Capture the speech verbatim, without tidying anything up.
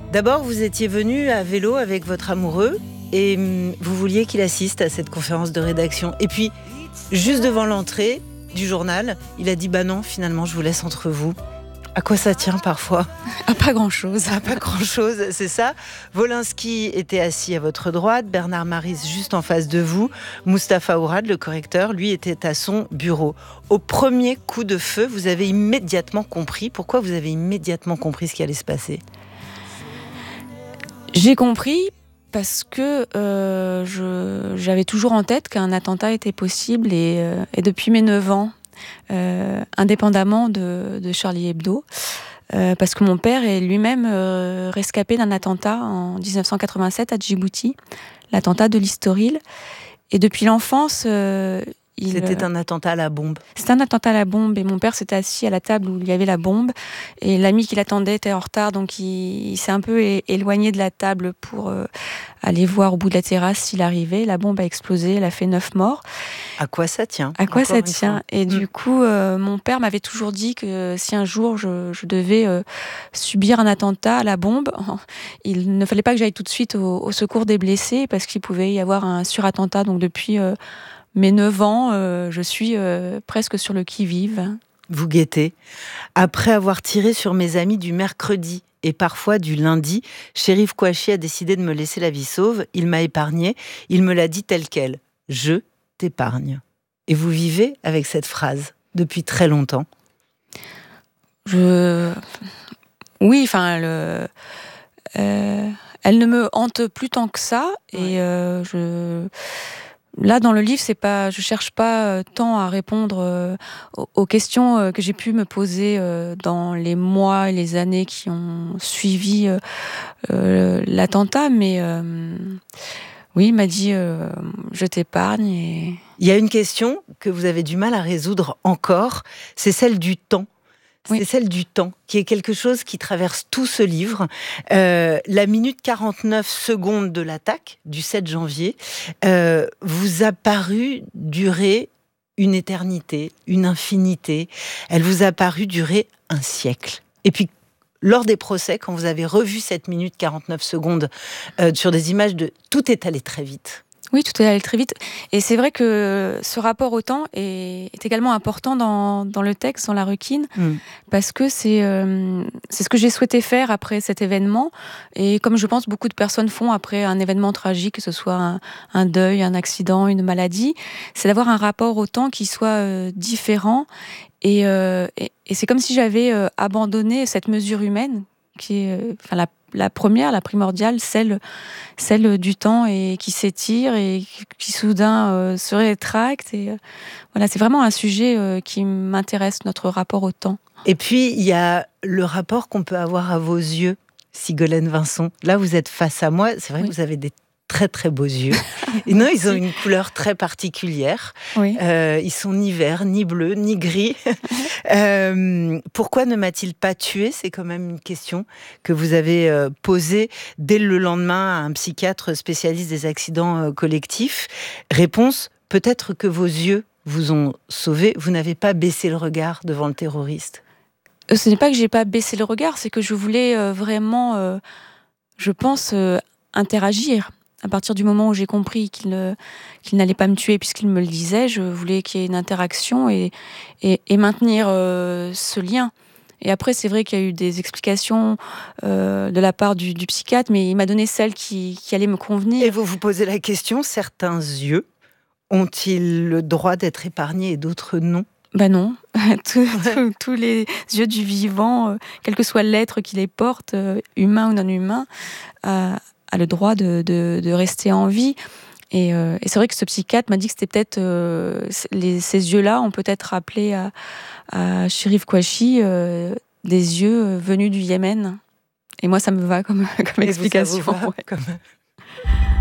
D'abord, vous étiez venu à vélo avec votre amoureux et hum, vous vouliez qu'il assiste à cette conférence de rédaction. Et puis, juste devant l'entrée du journal, il a dit « Bah non, finalement, je vous laisse entre vous ». À quoi ça tient parfois ? À pas grand-chose. À pas grand-chose, c'est ça. Wolinski était assis à votre droite, Bernard Maris juste en face de vous, Mustapha Ourad, le correcteur, lui était à son bureau. Au premier coup de feu, vous avez immédiatement compris. Pourquoi vous avez immédiatement compris ce qui allait se passer ? J'ai compris parce que euh, je, j'avais toujours en tête qu'un attentat était possible et, euh, et depuis mes neuf ans, euh, indépendamment de, de Charlie Hebdo, euh, parce que mon père est lui-même euh, rescapé d'un attentat en dix-neuf cent quatre-vingt-sept à Djibouti, l'attentat de l'Istoril. Et depuis l'enfance... Euh, Il, C'était un attentat à la bombe. C'était un attentat à la bombe et mon père s'était assis à la table où il y avait la bombe et l'ami qui l'attendait était en retard, donc il, il s'est un peu é- éloigné de la table pour euh, aller voir au bout de la terrasse s'il arrivait. La bombe a explosé, elle a fait neuf morts. À quoi ça tient ? À quoi Encore ça une tient ? fois. Et Mmh. du coup, euh, mon père m'avait toujours dit que si un jour je, je devais euh, subir un attentat à la bombe, il ne fallait pas que j'aille tout de suite au, au secours des blessés parce qu'il pouvait y avoir un surattentat. Donc depuis... Euh, Mes neuf ans, euh, je suis euh, presque sur le qui-vive. Vous guettez. Après avoir tiré sur mes amis du mercredi et parfois du lundi, Chérif Kouachi a décidé de me laisser la vie sauve. Il m'a épargné. Il me l'a dit tel quel. Je t'épargne. Et vous vivez avec cette phrase depuis très longtemps. Je... Oui, enfin, le... euh, elle ne me hante plus tant que ça. Et Ouais. euh, je... Là, dans le livre, c'est pas, je cherche pas tant à répondre euh, aux, aux questions euh, que j'ai pu me poser euh, dans les mois et les années qui ont suivi euh, euh, l'attentat, mais euh, oui, il m'a dit euh, je t'épargne. Et... Il y a une question que vous avez du mal à résoudre encore, c'est celle du temps. Oui. C'est celle du temps, qui est quelque chose qui traverse tout ce livre. Euh, la minute quarante-neuf secondes de l'attaque du sept janvier euh, vous a paru durer une éternité, une infinité. Elle vous a paru durer un siècle. Et puis, lors des procès, quand vous avez revu cette minute quarante-neuf secondes euh, sur des images de... Tout est allé très vite. Oui, tout est allé très vite. Et c'est vrai que ce rapport au temps est, est également important dans, dans le texte, dans La Requine, Mm. parce que c'est, euh, c'est ce que j'ai souhaité faire après cet événement. Et comme je pense beaucoup de personnes font après un événement tragique, que ce soit un, un deuil, un accident, une maladie, c'est d'avoir un rapport au temps qui soit euh, différent. Et, euh, et, et c'est comme si j'avais euh, abandonné cette mesure humaine, qui est euh, enfin, la La première, la primordiale, celle, celle du temps et qui s'étire et qui soudain euh, se rétracte. Et, euh, voilà, c'est vraiment un sujet euh, qui m'intéresse, notre rapport au temps. Et puis, il y a le rapport qu'on peut avoir à vos yeux, Sigolène Vincent. Là, vous êtes face à moi. C'est vrai Oui. que vous avez des très, très beaux yeux. Et non, ils ont une couleur très particulière. Oui. Euh, ils sont ni verts, ni bleus, ni gris. euh, pourquoi ne m'a-t-il pas tué ? C'est quand même une question que vous avez euh, posée dès le lendemain à un psychiatre spécialiste des accidents euh, collectifs. Réponse, peut-être que vos yeux vous ont sauvé. Vous n'avez pas baissé le regard devant le terroriste. Euh, Ce n'est pas que j'ai pas baissé le regard, c'est que je voulais euh, vraiment, euh, je pense, euh, interagir. À partir du moment où j'ai compris qu'il, ne, qu'il n'allait pas me tuer puisqu'il me le disait, je voulais qu'il y ait une interaction et, et, et maintenir euh, ce lien. Et après, c'est vrai qu'il y a eu des explications euh, de la part du, du psychiatre, mais il m'a donné celle qui, qui allait me convenir. Et vous vous posez la question, certains yeux ont-ils le droit d'être épargnés et d'autres non ? Ben non, tous, tous, tous les yeux du vivant, euh, quel que soit l'être qui les porte, euh, humain ou non humain, euh, a le droit de, de, de rester en vie. Et, euh, et c'est vrai que ce psychiatre m'a dit que c'était peut-être euh, les, ces yeux-là ont peut-être rappelé à, à Chérif Kouachi euh, des yeux venus du Yémen. Et moi, ça me va comme, comme Et explication. vous, ça vous va Ouais. comme...